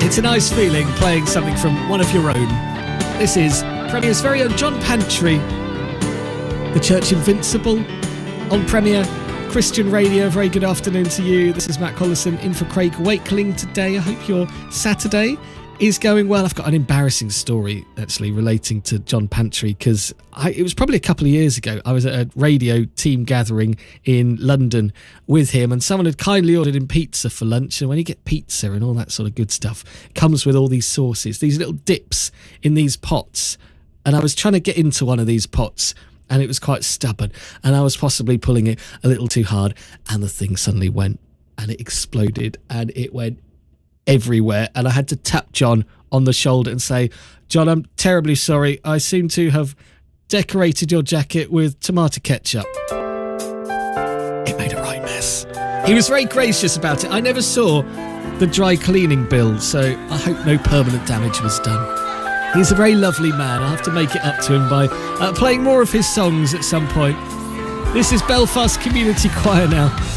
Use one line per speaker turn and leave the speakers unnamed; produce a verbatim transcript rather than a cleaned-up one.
It's a nice feeling playing something from one of your own. This is Premier's very own John Pantry, The Church Invincible, on Premier Christian Radio. Very good afternoon to you. This is Matt Collison in for Craig Wakeling today. I hope your Saturday is going well. I've got an embarrassing story actually relating to John Pantry, because it was probably a couple of years ago. I was at a radio team gathering in London with him, and someone had kindly ordered him pizza for lunch. And when you get pizza and all that sort of good stuff, it comes with all these sauces, these little dips in these pots. And I was trying to get into one of these pots, and it was quite stubborn, and I was possibly pulling it a little too hard, and the thing suddenly went, and it exploded, and it went everywhere. And I had to tap John on the shoulder and say, John, I'm terribly sorry. I seem to have decorated your jacket with tomato ketchup. It made a right mess. He was very gracious about it. I never saw the dry cleaning bill, so I hope no permanent damage was done. He's a very lovely man. I'll have to make it up to him by uh, playing more of his songs at some point. This is Belfast Community Choir now.